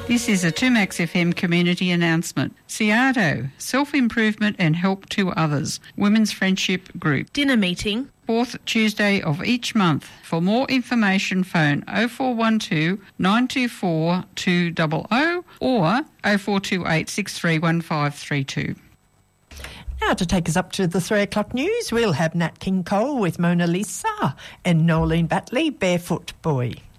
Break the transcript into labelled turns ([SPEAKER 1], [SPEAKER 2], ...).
[SPEAKER 1] This is a 2Max FM community announcement. Ciado, Self-Improvement and Help to Others, Women's Friendship Group.
[SPEAKER 2] Dinner meeting.
[SPEAKER 1] 4th Tuesday of each month. For more information, phone 0412 924 200 or 0428 631532.
[SPEAKER 3] Now to take us up to the 3 o'clock news, we'll have Nat King Cole with Mona Lisa and Nolene Batley, Barefoot Boy.